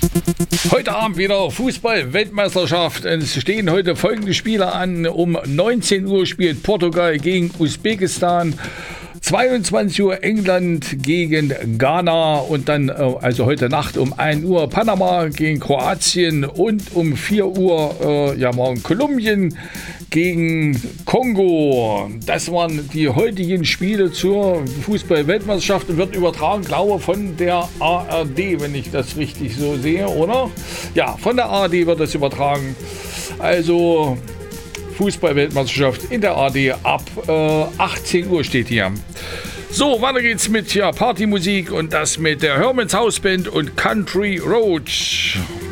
Heute Abend wieder Fußball-Weltmeisterschaft. Es stehen heute folgende Spiele an. Um 19 Uhr spielt Portugal gegen Usbekistan. 22 Uhr England gegen Ghana und dann, also heute Nacht um 1 Uhr Panama gegen Kroatien und um 4 Uhr morgen Kolumbien gegen Kongo. Das waren die heutigen Spiele zur Fußball-Weltmeisterschaft und wird übertragen, glaube ich, von der ARD, wenn ich das richtig so sehe, oder? Ja, von der ARD wird das übertragen. Also Fußball-Weltmeisterschaft in der ARD ab 18 Uhr steht hier. So, weiter geht's mit Partymusik und das mit der Herman's House Band und Country Road.